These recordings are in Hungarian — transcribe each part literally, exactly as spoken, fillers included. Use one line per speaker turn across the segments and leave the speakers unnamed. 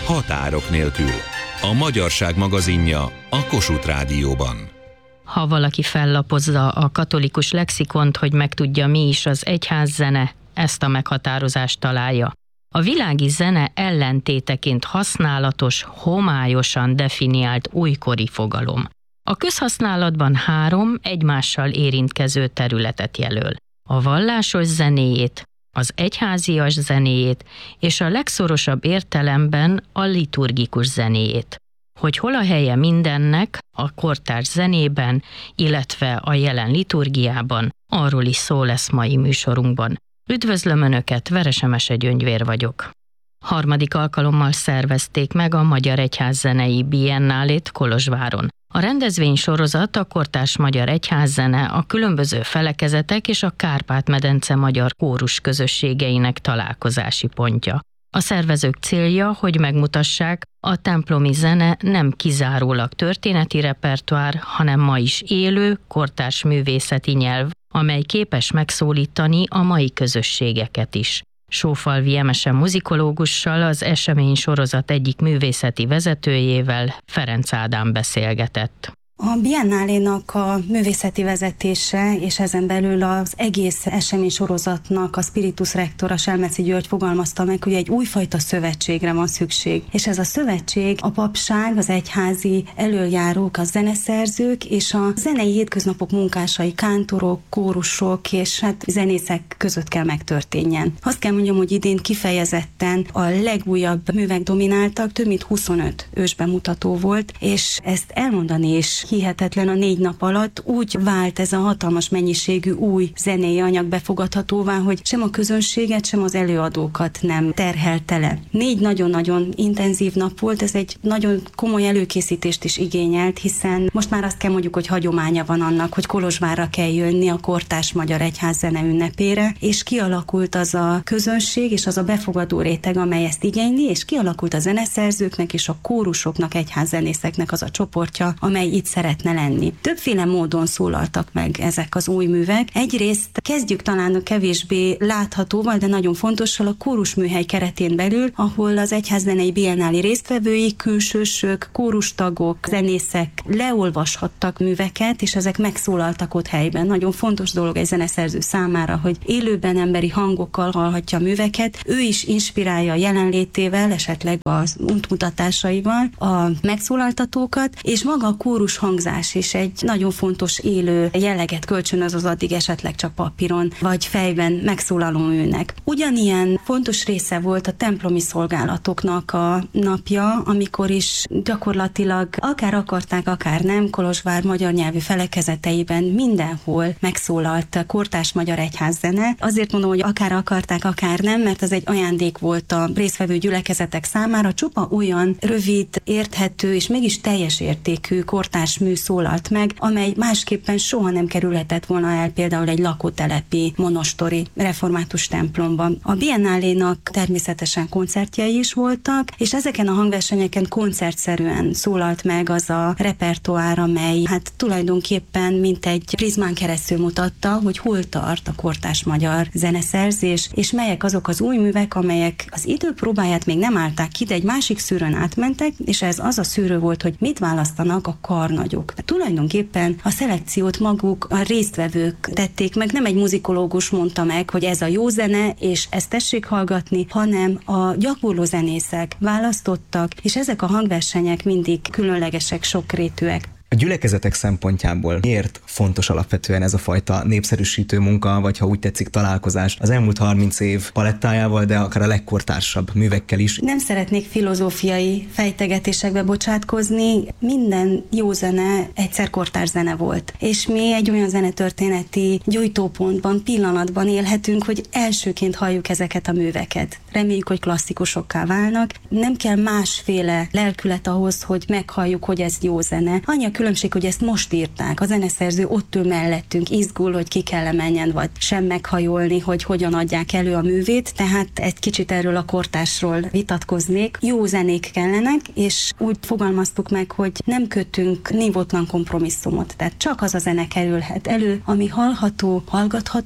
Határok nélkül. A Magyarság magazinja a Kossuth Rádióban.
Ha valaki fellapozza a katolikus lexikont, hogy megtudja, mi is az egyházzene, ezt a meghatározást találja. A világi zene ellentéteként használatos, homályosan definiált újkori fogalom. A közhasználatban három egymással érintkező területet jelöl. A vallásos zenéjét, az egyházias zenéjét és a legszorosabb értelemben a liturgikus zenéjét. Hogy hol a helye mindennek a kortárs zenében, illetve a jelen liturgiában, arról is szó lesz mai műsorunkban. Üdvözlöm Önöket, Veresemese Gyöngyvér vagyok. Harmadik alkalommal szervezték meg a Magyar Egyházzenei Biennálét Kolozsváron. A rendezvénysorozat a kortárs magyar egyházzene, a különböző felekezetek és a Kárpát-medence magyar kórus közösségeinek találkozási pontja. A szervezők célja, hogy megmutassák, a templomi zene nem kizárólag történeti repertoár, hanem ma is élő, kortárs művészeti nyelv, amely képes megszólítani a mai közösségeket is. Sófalvi Emese muzikológussal, az esemény sorozat egyik művészeti vezetőjével, Ferenc Ádám beszélgetett.
A Biennálénak a művészeti vezetése, és ezen belül az egész esemény sorozatnak a Spiritus Rector, a Selmeci György fogalmazta meg, hogy egy újfajta szövetségre van szükség. És ez a szövetség a papság, az egyházi elöljárók, a zeneszerzők és a zenei hétköznapok munkásai, kántorok, kórusok és hát zenészek között kell megtörténjen. Azt kell mondjam, hogy idén kifejezetten a legújabb művek domináltak, több mint huszonöt ősbemutató volt, és ezt elmondani is hihetetlen, a négy nap alatt úgy vált ez a hatalmas mennyiségű új zenei anyag befogadhatóvá, hogy sem a közönséget, sem az előadókat nem terhelte le. Négy nagyon-nagyon intenzív nap volt, ez egy nagyon komoly előkészítést is igényelt, hiszen most már azt kell mondjuk, hogy hagyománya van annak, hogy Kolozsvárra kell jönni a kortárs magyar egyházzene ünnepére, és kialakult az a közönség és az a befogadó réteg, amely ezt igényli, és kialakult a zeneszerzőknek és a kórusoknak, egyházzenészeknek az a csoportja, amely itt szeretne lenni. Többféle módon szólaltak meg ezek az új művek. Egyrészt kezdjük talán a kevésbé láthatóval, de nagyon fontossal a kórusműhely keretén belül, ahol az egyházzenei biennáli résztvevői, külsősök, kórustagok, zenészek leolvashattak műveket, és ezek megszólaltak ott helyben. Nagyon fontos dolog egy zeneszerző számára, hogy élőben emberi hangokkal hallhatja a műveket. Ő is inspirálja a jelenlétével, esetleg az útmutatásaival a megszólaltatókat, és maga a kórus hangzás is egy nagyon fontos élő jelleget kölcsönöz az addig esetleg csak papíron vagy fejben megszólaló műnek. Ugyanilyen fontos része volt a templomi szolgálatoknak a napja, amikor is gyakorlatilag akár akarták, akár nem, Kolozsvár magyar nyelvű felekezeteiben mindenhol megszólalt a kortárs magyar egyházzene. Azért mondom, hogy akár akarták, akár nem, mert ez egy ajándék volt a résztvevő gyülekezetek számára, csupa olyan rövid, érthető és mégis teljes értékű kortárs mű szólalt meg, amely másképpen soha nem kerülhetett volna el például egy lakótelepi monostori református templomban. A Biennálénak természetesen koncertjei is voltak, és ezeken a hangversenyeken koncertszerűen szólalt meg az a repertoár, amely hát tulajdonképpen mint egy prizmán keresztül mutatta, hogy hol tart a kortárs magyar zeneszerzés, és melyek azok az új művek, amelyek az idő próbáját még nem állták ki, de egy másik szűrőn átmentek, és ez az a szűrő volt, hogy mit választanak a karnagyok. Tulajdonképpen a szelekciót maguk a résztvevők tették meg, nem egy muzikológus mondta meg, hogy ez a jó zene, és ezt tessék hallgatni, hanem a gyakorló zenészek választottak, és ezek a hangversenyek mindig különlegesek, sokrétűek.
A gyülekezetek szempontjából miért fontos alapvetően ez a fajta népszerűsítő munka, vagy ha úgy tetszik találkozás az elmúlt harminc év palettájával, de akár a legkortársabb művekkel is?
Nem szeretnék filozófiai fejtegetésekbe bocsátkozni, minden jó zene egyszer kortárs zene volt. És mi egy olyan zenetörténeti gyújtópontban, pillanatban élhetünk, hogy elsőként halljuk ezeket a műveket. Reméljük, hogy klasszikusokká válnak. Nem kell másféle lelkület ahhoz, hogy meghalljuk, hogy ez jó zene. Annyi a különbség, hogy ezt most írták. A zeneszerző ott ül mellettünk, izgul, hogy ki kell menjen, vagy sem meghajolni, hogy hogyan adják elő a művét, tehát egy kicsit erről a kortársról vitatkoznék. Jó zenék kellenek, és úgy fogalmaztuk meg, hogy nem kötünk nívótlan kompromisszumot, tehát csak az a zene kerülhet elő, ami hallható, hallgatható,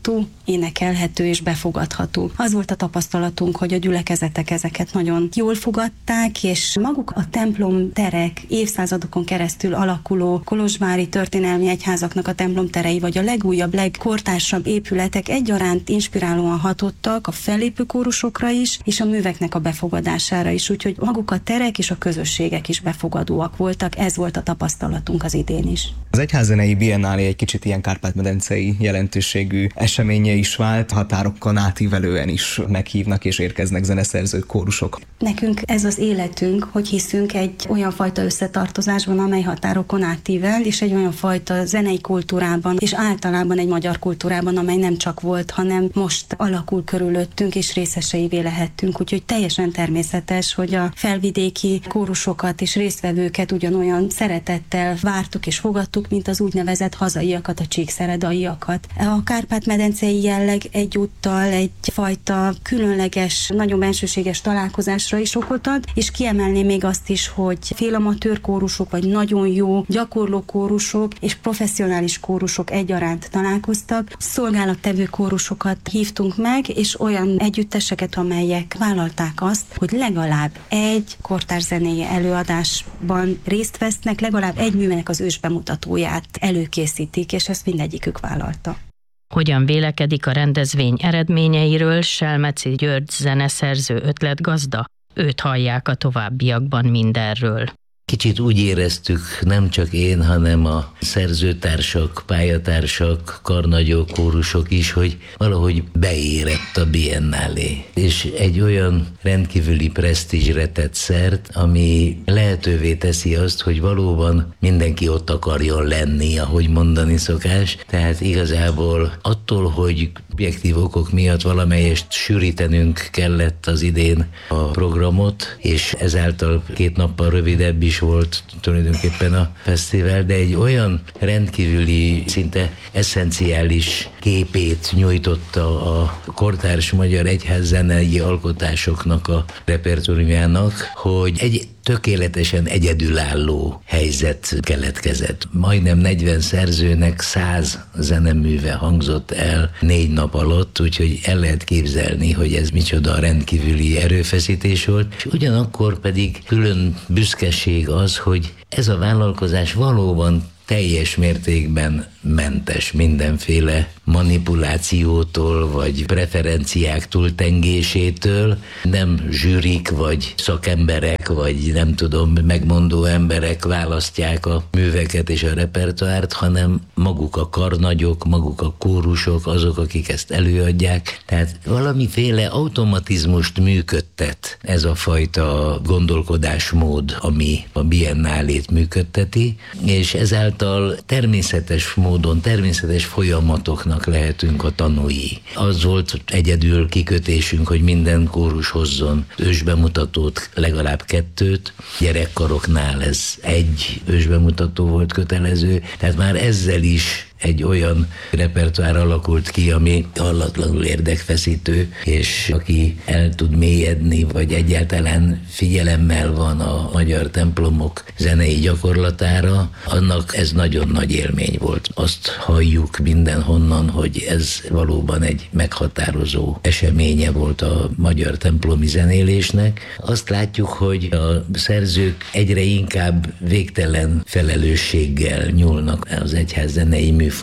énekelhető és befogadható. Az volt a tapasztalatunk, hogy a gyülekezetek ezeket nagyon jól fogadták, és maguk a templom terek évszázadokon keresztül alakuló kolozsvári történelmi egyházaknak a templomterei, vagy a legújabb, legkortársabb épületek egyaránt inspirálóan hatottak a fellépő kórusokra is, és a műveknek a befogadására is, úgyhogy maguk a terek és a közösségek is befogadóak voltak, ez volt a tapasztalatunk az idén is.
Az Egyházzenei Biennálé egy kicsit ilyen kárpát-medencei jelentőségű eseménye is vált, határokon átívelően is meghívnak és érkeznek zeneszerzők, kórusok.
Nekünk ez az életünk, hogy hiszünk egy olyan fajta összetartozásban, amely határokon átível, és egy olyan fajta zenei kultúrában, és általában egy magyar kultúrában, amely nem csak volt, hanem most alakul körülöttünk, és részeseivé lehettünk. Úgyhogy teljesen természetes, hogy a felvidéki kórusokat és résztvevőket ugyanolyan szeretettel vártuk és fogadtuk, mint az úgynevezett hazaiakat, a csíkszeredaiakat. A kárpát-medencei jelleg egyúttal egyfajta különleges, nagyon bensőséges találkozásra is okot ad, és kiemelném még azt is, hogy félamatőr kórusok, vagy nagyon jó gyakorló kórusok és professzionális kórusok egyaránt találkoztak. Szolgálattevő kórusokat hívtunk meg, és olyan együtteseket, amelyek vállalták azt, hogy legalább egy kortárszenei előadásban részt vesznek, legalább egy művének az ősbemutatóját előkészítik, és ezt mindegyikük vállalta.
Hogyan vélekedik a rendezvény eredményeiről Selmeci György zeneszerző ötletgazda? Őt hallják a továbbiakban mindenről.
Kicsit úgy éreztük, nem csak én, hanem a szerzőtársak, pályatársak, karnagyok, kórusok is, hogy valahogy beérett a Biennálé. És egy olyan rendkívüli presztízsre tett szert, ami lehetővé teszi azt, hogy valóban mindenki ott akarjon lenni, ahogy mondani szokás. Tehát igazából attól, hogy objektív okok miatt valamelyest sűrítenünk kellett az idén a programot, és ezáltal két nappal rövidebb is volt tulajdonképpen a fesztivál, de egy olyan rendkívüli, szinte eszenciális képét nyújtotta a kortárs magyar egyházzenei alkotásoknak a repertóriumának, hogy egy tökéletesen egyedülálló helyzet keletkezett. Majdnem negyven szerzőnek száz zeneműve hangzott el négy nap alatt, úgyhogy el lehet képzelni, hogy ez micsoda rendkívüli erőfeszítés volt, és ugyanakkor pedig külön büszkeség az, hogy ez a vállalkozás valóban teljes mértékben mentes mindenféle manipulációtól, vagy preferenciák túltengésétől. Nem zsűrik, vagy szakemberek, vagy nem tudom, megmondó emberek választják a műveket és a repertoárt, hanem maguk a karnagyok, maguk a kórusok, azok, akik ezt előadják. Tehát valamiféle automatizmust működtet ez a fajta gondolkodásmód, ami a Biennálét működteti, és ezáltal természetes módon, természetes folyamatoknak lehetünk a tanúi. Az volt egyedül kikötésünk, hogy minden kórus hozzon ősbemutatót, legalább kettőt. Gyerekkaroknál ez egy ősbemutató volt kötelező, tehát már ezzel is egy olyan repertoár alakult ki, ami hallatlanul érdekfeszítő, és aki el tud mélyedni, vagy egyáltalán figyelemmel van a magyar templomok zenei gyakorlatára, annak ez nagyon nagy élmény volt. Azt halljuk mindenhonnan, hogy ez valóban egy meghatározó eseménye volt a magyar templomi zenélésnek. Azt látjuk, hogy a szerzők egyre inkább végtelen felelősséggel nyúlnak az egyházzenei műfajokhoz.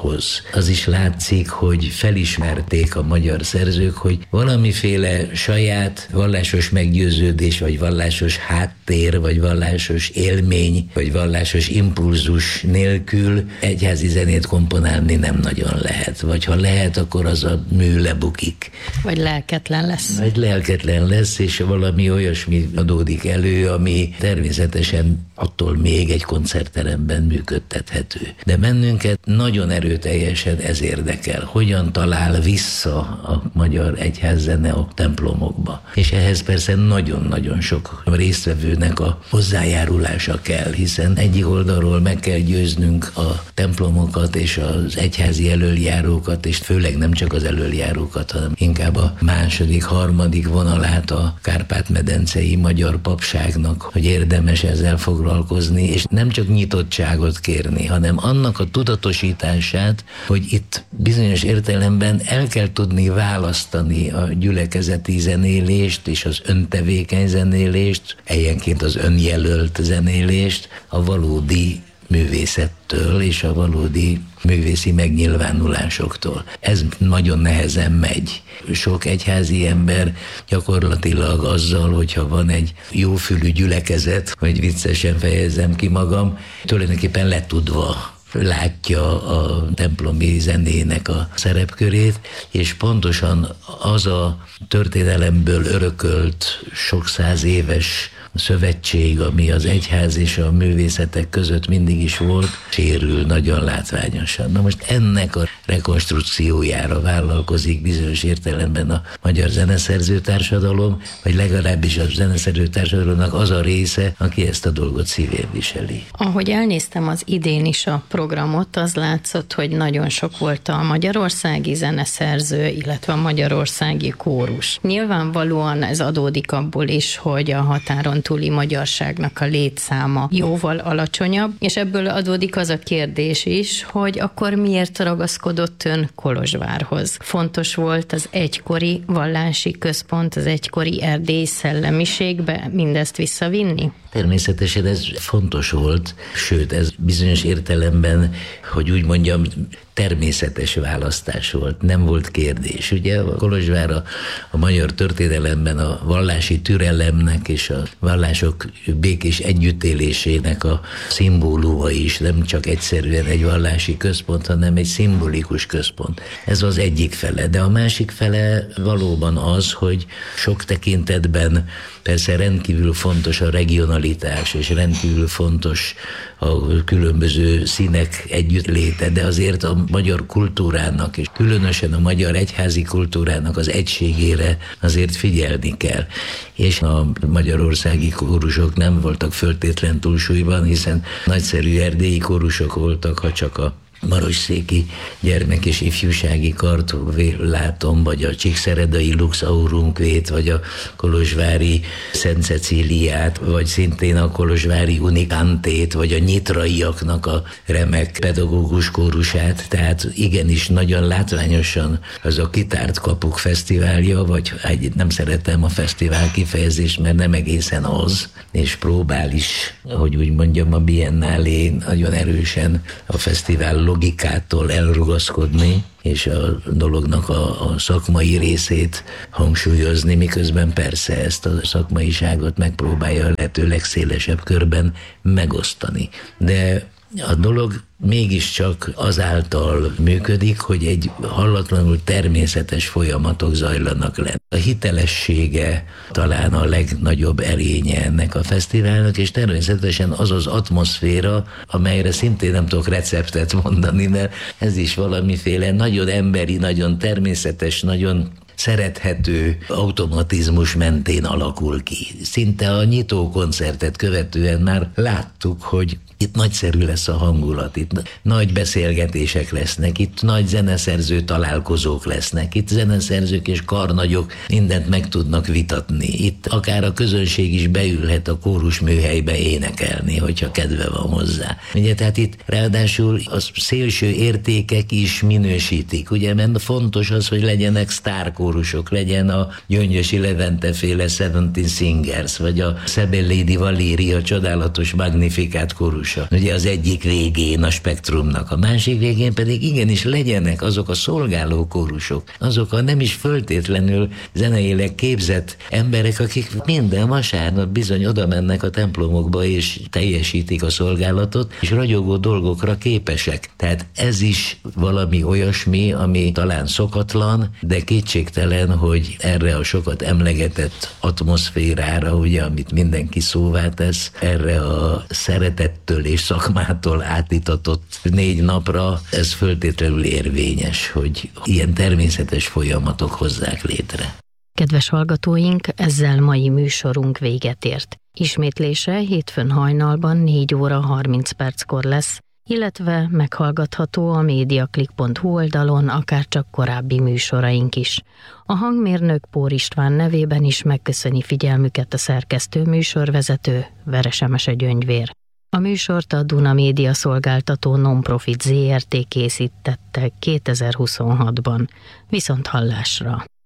Az is látszik, hogy felismerték a magyar szerzők, hogy valamiféle saját vallásos meggyőződés, vagy vallásos háttér, vagy vallásos élmény, vagy vallásos impulzus nélkül egyházi zenét komponálni nem nagyon lehet. Vagy ha lehet, akkor az a mű lebukik.
Vagy lelketlen lesz.
Vagy lelketlen lesz, és valami olyasmi adódik elő, ami természetesen attól még egy koncertteremben működtethető. De bennünket nagyon erőteljesen ez érdekel, hogyan talál vissza a magyar egyházzene a templomokba. És ehhez persze nagyon-nagyon sok résztvevőnek a hozzájárulása kell, hiszen egyik oldalról meg kell győznünk a templomokat és az egyházi elöljárókat, és főleg nem csak az elöljárókat, hanem inkább a második, harmadik vonalát a kárpát-medencei magyar papságnak, hogy érdemes ezzel foglalkozni, és nem csak nyitottságot kérni, hanem annak a tudatosítását, tudatosítását, hogy itt bizonyos értelemben el kell tudni választani a gyülekezeti zenélést és az öntevékeny zenélést, helyenként az önjelölt zenélést a valódi művészettől és a valódi művészi megnyilvánulásoktól. Ez nagyon nehezen megy. Sok egyházi ember gyakorlatilag azzal, hogyha van egy jófülű gyülekezet, hogy viccesen fejezem ki magam, tulajdonképpen letudva látja a templomi zenének a szerepkörét, és pontosan az a történelemből örökölt sok száz éves szövetség, ami az egyház és a művészetek között mindig is volt, sérül nagyon látványosan. Na most ennek a rekonstrukciójára vállalkozik bizonyos értelemben a magyar zeneszerző társadalom, vagy legalábbis a zeneszerző társadalomnak az a része, aki ezt a dolgot szívén viseli.
Ahogy elnéztem az idén is a programot, az látszott, hogy nagyon sok volt a magyarországi zeneszerző, illetve a magyarországi kórus. Nyilvánvalóan ez adódik abból is, hogy a határon túli magyarságnak a létszáma jóval alacsonyabb, és ebből adódik az a kérdés is, hogy akkor miért ragaszkodott ön Kolozsvárhoz? Fontos volt az egykori vallási központ, az egykori erdélyi szellemiségbe mindezt visszavinni?
Természetesen ez fontos volt, sőt, ez bizonyos értelemben, hogy úgy mondjam, természetes választás volt, nem volt kérdés. Ugye a Kolozsvár a, a magyar történelemben a vallási türelemnek és a vallások békés együttélésének a szimbóluma is, nem csak egyszerűen egy vallási központ, hanem egy szimbolikus központ. Ez az egyik fele, de a másik fele valóban az, hogy sok tekintetben persze rendkívül fontos a regionalitás, és rendkívül fontos a különböző színek együttléte, de azért a magyar kultúrának, és különösen a magyar egyházi kultúrának az egységére azért figyelni kell. És a magyarországi kórusok nem voltak föltétlen túlsúlyban, hiszen nagyszerű erdélyi kórusok voltak, ha csak a Marosszéki gyermek- és ifjúsági kart látom, vagy a Csíkszeredai Lux Aurunkvét, vagy a kolozsvári Szent Cecíliát, vagy szintén a kolozsvári Unikantét, vagy a nyitraiaknak a remek pedagógus kórusát. Tehát igenis nagyon látványosan az a Kitárt Kapuk fesztiválja, vagy nem szeretem a fesztivál kifejezést, mert nem egészen az, és próbál is, hogy úgy mondjam, a Biennálé nagyon erősen a fesztivál logikától elrugaszkodni, és a dolognak a, a szakmai részét hangsúlyozni, miközben persze ezt a szakmaiságot megpróbálja a lehető legszélesebb körben megosztani. De a dolog mégiscsak azáltal működik, hogy egy hallatlanul természetes folyamatok zajlanak le. A hitelessége talán a legnagyobb erénye ennek a fesztiválnak, és természetesen az az atmoszféra, amelyre szintén nem tudok receptet mondani, mert ez is valamiféle nagyon emberi, nagyon természetes, nagyon szerethető automatizmus mentén alakul ki. Szinte a nyitó koncertet követően már láttuk, hogy itt nagyszerű lesz a hangulat, itt nagy beszélgetések lesznek, itt nagy zeneszerző találkozók lesznek, itt zeneszerzők és karnagyok mindent meg tudnak vitatni. Itt akár a közönség is beülhet a kórus műhelybe énekelni, hogyha kedve van hozzá. Ugye, tehát itt ráadásul a szélső értékek is minősítik, ugye, mert fontos az, hogy legyenek sztárkórusok, legyen a Gyöngyösi Levente féle Seventeen Singers, vagy a Szebellédi Valéria csodálatos Magnificat kórus. Ugye az egyik végén a spektrumnak, a másik végén pedig igenis legyenek azok a szolgáló kórusok, azok a nem is föltétlenül zeneileg képzett emberek, akik minden vasárnap bizony oda mennek a templomokba és teljesítik a szolgálatot, és ragyogó dolgokra képesek. Tehát ez is valami olyasmi, ami talán szokatlan, de kétségtelen, hogy erre a sokat emlegetett atmoszférára, ugye, amit mindenki szóvá tesz, erre a szeretettől és szakmától átítatott négy napra, ez föltétlenül érvényes, hogy ilyen természetes folyamatok hozzák létre.
Kedves hallgatóink, ezzel mai műsorunk véget ért. Ismétlése hétfőn hajnalban négy óra harminc perckor lesz, illetve meghallgatható a mediaclick pont hu oldalon akárcsak korábbi műsoraink is. A hangmérnök Pór István nevében is megköszöni figyelmüket a szerkesztő műsorvezető, Veres Emese Gyöngyvér. A műsort a Duna Média Szolgáltató Nonprofit zé er té készítette kétezer-huszonhatban. Viszont hallásra!